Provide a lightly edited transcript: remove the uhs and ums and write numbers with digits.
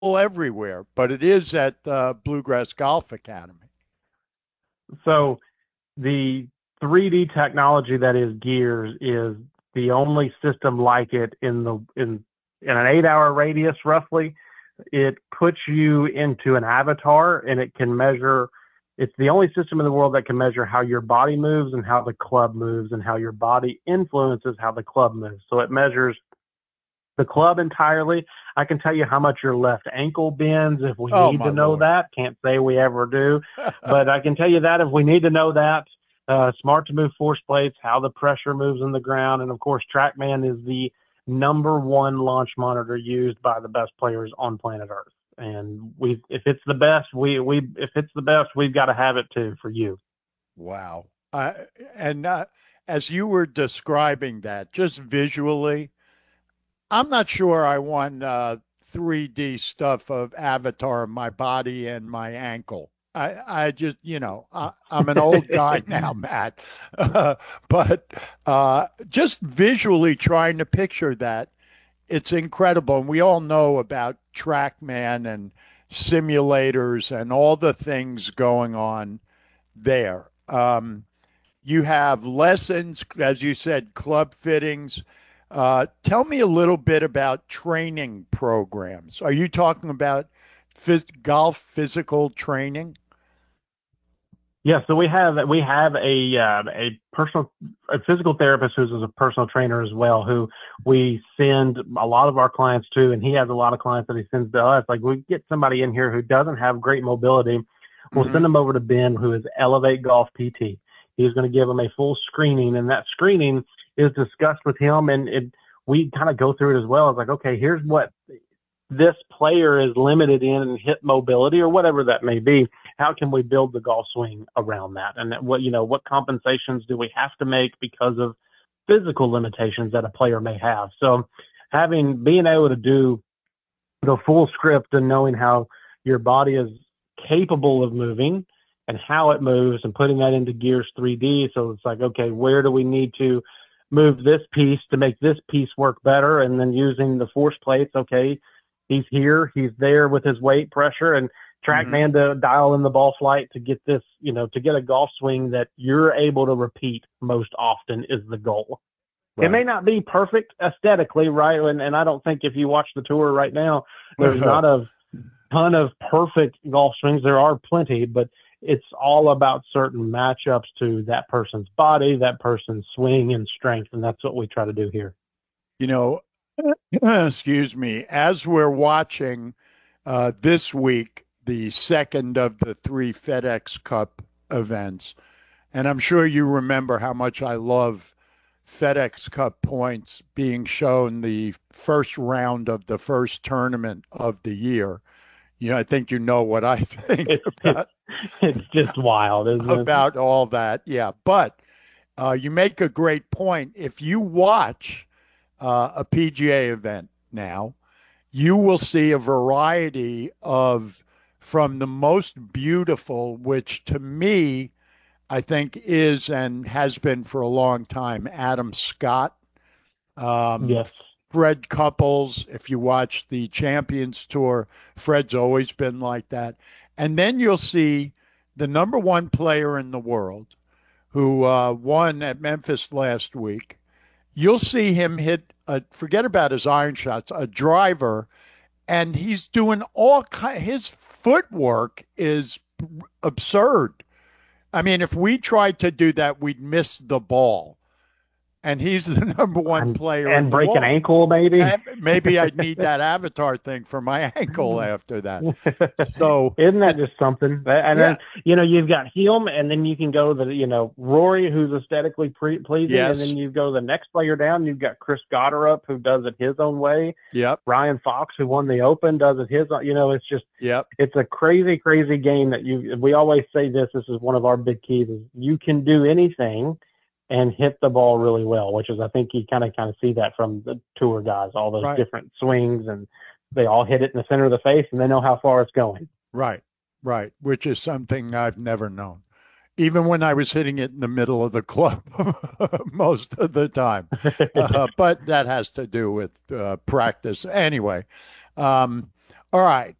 everywhere, but it is at Bluegrass Golf Academy. So the 3D technology that is Gears is the only system like it in an 8 hour radius roughly. It puts you into an avatar and it can measure. It's the only system in the world that can measure how your body moves and how the club moves and how your body influences how the club moves. So it measures the club entirely. I can tell you how much your left ankle bends if we Oh need my to know Lord. that. Can't say we ever do, but I can tell you that if we need to know that. Smart to move force plates, how the pressure moves in the ground, and of course, TrackMan is the number one launch monitor used by the best players on planet Earth. And if it's the best, if it's the best, we've got to have it too for you. Wow. And as you were describing that, just visually, I'm not sure I want 3D stuff of avatar of my body and my ankle. I just, I'm an old guy now, Matt. But just visually trying to picture that, it's incredible. And we all know about TrackMan and simulators and all the things going on there. You have lessons, as you said, club fittings. Tell me a little bit about training programs. Are you talking about golf physical training? Yeah, so we have a physical therapist who's a personal trainer as well, who we send a lot of our clients to, and he has a lot of clients that he sends to us. Like we get somebody in here who doesn't have great mobility, we'll Hmm. send them over to Ben, who is Elevate Golf PT. He's going to give them a full screening, and that screening is discussed with him, and we kind of go through it as well. It's like, okay, here's what this player is limited in hip mobility or whatever that may be. How can we build the golf swing around that? And what compensations do we have to make because of physical limitations that a player may have? So being able to do the full script and knowing how your body is capable of moving and how it moves and putting that into Gears 3D. So it's like, okay, where do we need to move this piece to make this piece work better? And then using the force plates, okay, he's here, he's there with his weight pressure and Hmm. TrackMan to dial in the ball flight to get this, to get a golf swing that you're able to repeat most often is the goal. It may Right. not be perfect aesthetically, right? And I don't think if you watch the tour right now, there's not a ton of perfect golf swings. There are plenty, but it's all about certain matchups to that person's body, that person's swing and strength. And that's what we try to do here. you know, excuse me, as we're watching this week, the second of the three FedEx Cup events, and I'm sure you remember how much I love FedEx Cup points being shown the first round of the first tournament of the year. I think you know what I think It's, it's, it's just wild, isn't it? about all that. Yeah, but you make a great point. If you watch a PGA event now, you will see a variety of from the most beautiful, which to me, I think is and has been for a long time, Adam Scott, um, Yes. Fred Couples. If you watch the Champions Tour, Fred's always been like that. And then you'll see the number one player in the world who won at Memphis last week. You'll see him hit forget about his iron shots, a driver, and he's doing his footwork is absurd. I mean, if we tried to do that, we'd miss the ball. And he's the number one player in And the break an world. ankle, maybe. And maybe I'd need that avatar thing for my ankle after that. So, Isn't that just something? And yeah, then, you've got him, and then you can go Rory, who's aesthetically pleasing, and yes, then you go the next player down, you've got Chris Gotterup, who does it his own way. yep, Ryan Fox, who won the Open, does it his own. It's just, yep, it's a crazy, crazy game that we always say this is one of our big keys is you can do anything and hit the ball really well, which is I think you kind of see that from the tour guys, all those right, different swings and they all hit it in the center of the face and they know how far it's going. right, right, which is something I've never known. Even when I was hitting it in the middle of the club most of the time. But that has to do with practice. Anyway, um, All right.